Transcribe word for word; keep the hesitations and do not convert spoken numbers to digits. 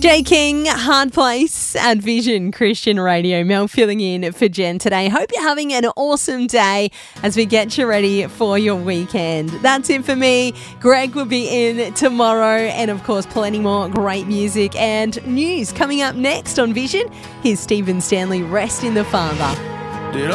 Jay King, Hard Place at Vision Christian Radio. Mel filling in for Jen today. Hope you're having an awesome day as we get you ready for your weekend. That's it for me. Greg will be in tomorrow, and of course plenty more great music and news coming up next on Vision. Here's Stephen Stanley, Rest in the Father.